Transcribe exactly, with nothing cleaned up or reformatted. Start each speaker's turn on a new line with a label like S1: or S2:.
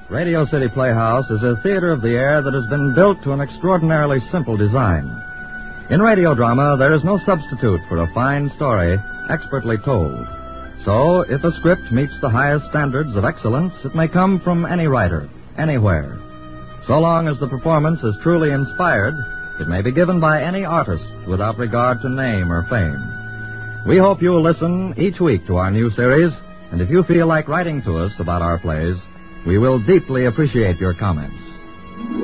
S1: Radio City Playhouse is a theater of the air that has been built to an extraordinarily simple design. In radio drama, there is no substitute for a fine story expertly told. So, if a script meets the highest standards of excellence, it may come from any writer, anywhere. So long as the performance is truly inspired, it may be given by any artist without regard to name or fame. We hope you'll listen each week to our new series, and if you feel like writing to us about our plays, we will deeply appreciate your comments.